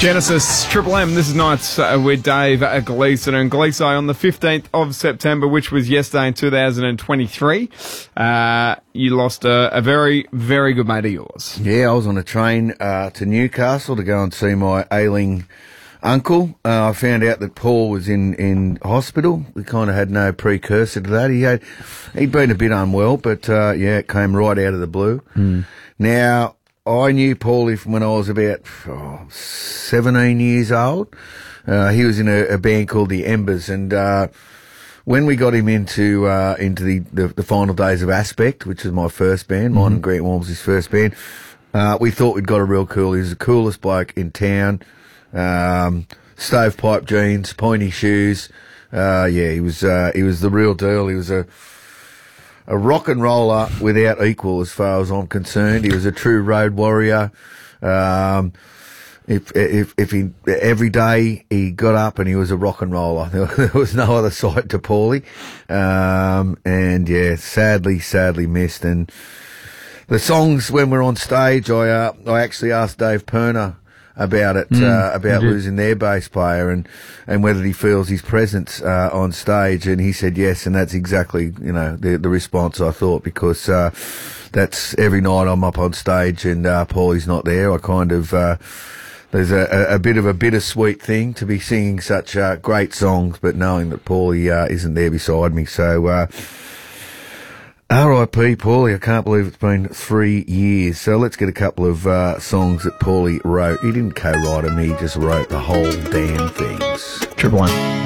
Genesis, Triple M, this is Nights with Dave Gleeson. And Gleeson, on the 15th of September, which was yesterday in 2023, you lost a very, very good mate of yours. Yeah, I was on a train to Newcastle to go and see my ailing uncle. I found out that Paul was in hospital. We kind of had no precursor to that. He'd been a bit unwell, but it came right out of the blue. Now, I knew Paulie from when I was about 17 years old. He was in a band called the Embers, and when we got him into the final days of Aspect, which was my first band, mine and Grant Walmsley's first band, we thought we'd got a real cool. He was the coolest bloke in town. Stovepipe jeans, pointy shoes. He was the real deal. He was a rock and roller without equal, as far as I'm concerned. He was a true road warrior. If he every day he got up and he was a rock and roller. There was no other side to Paulie. Sadly missed. And the songs when we're on stage, I actually asked Dave Perner about it, about losing their bass player and whether he feels his presence on stage, and he said yes, and that's exactly the response I thought, because that's every night I'm up on stage and Paulie's not there. I kind of there's a bit of a bittersweet thing to be singing such great songs, but knowing that Paulie isn't there beside me. So R.I.P. Paulie, I can't believe it's been 3 years. So let's get a couple of songs that Paulie wrote. He didn't co-write them, he just wrote the whole damn things. Triple M.